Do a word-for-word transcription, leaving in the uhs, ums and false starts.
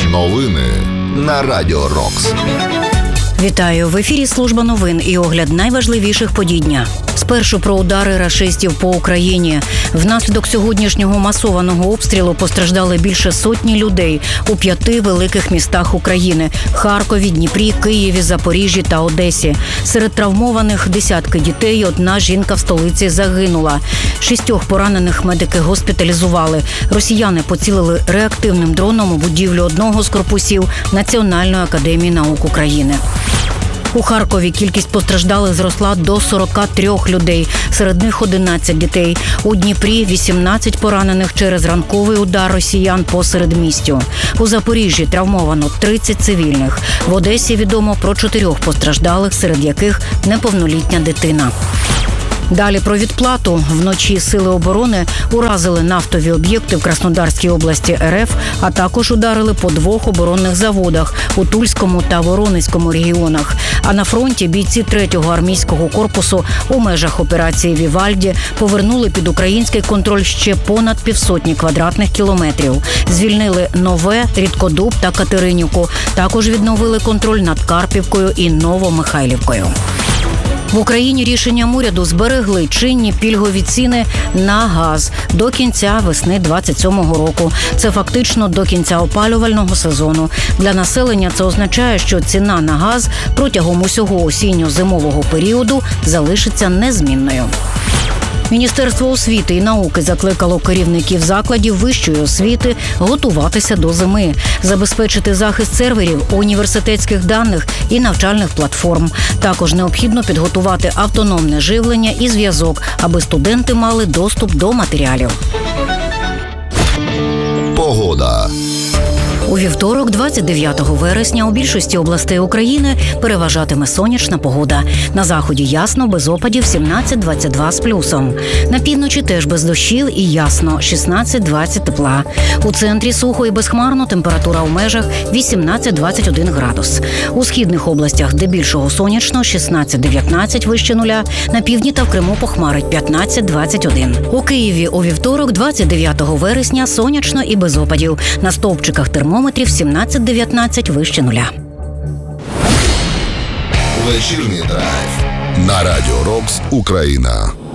Новини на Радіо Рокс. Вітаю! В ефірі служба новин і огляд найважливіших подій дня. Спершу про удари рашистів по Україні. Внаслідок сьогоднішнього масованого обстрілу постраждали більше сотні людей у п'яти великих містах України – Харкові, Дніпрі, Києві, Запоріжжі та Одесі. Серед травмованих десятки дітей, одна жінка в столиці загинула. Шістьох поранених медики госпіталізували. Росіяни поцілили реактивним дроном у будівлю одного з корпусів Національної академії наук України. У Харкові кількість постраждалих зросла до сорока трьох людей, серед них одинадцять дітей. У Дніпрі вісімнадцять поранених через ранковий удар росіян по середмістю. У Запоріжжі травмовано тридцять цивільних. В Одесі відомо про чотирьох постраждалих, серед яких неповнолітня дитина. Далі про відплату. Вночі сили оборони уразили нафтові об'єкти в Краснодарській області РФ, а також ударили по двох оборонних заводах у Тульському та Воронезькому регіонах. А на фронті бійці третього армійського корпусу у межах операції «Вівальді» повернули під український контроль ще понад півсотні квадратних кілометрів. Звільнили Нове, Рідкодуб та Катеринівку. Також відновили контроль над Карпівкою і Новомихайлівкою. В Україні рішенням уряду зберегли чинні пільгові ціни на газ до кінця весни двадцять сьомого року. Це фактично до кінця опалювального сезону. Для населення це означає, що ціна на газ протягом усього осінньо-зимового періоду залишиться незмінною. Міністерство освіти і науки закликало керівників закладів вищої освіти готуватися до зими, забезпечити захист серверів, університетських даних і навчальних платформ. Також необхідно підготувати автономне живлення і зв'язок, аби студенти мали доступ до матеріалів. Погода. У вівторок, двадцять дев'ятого вересня, у більшості областей України переважатиме сонячна погода. На заході ясно, без опадів сімнадцять двадцять два з плюсом. На півночі теж без дощів і ясно, шістнадцять двадцять тепла. У центрі сухо і безхмарно, температура у межах вісімнадцять двадцять один градус. У східних областях здебільшого сонячно, шістнадцять дев'ятнадцять вище нуля. На півдні та в Криму похмарить п'ятнадцять двадцять один. У Києві у вівторок, двадцять дев'ятого вересня, сонячно і без опадів. На стовпчиках термометрів сімнадцять дев'ятнадцять вище нуля. Вечірній драйв на Радіо Рокс Україна.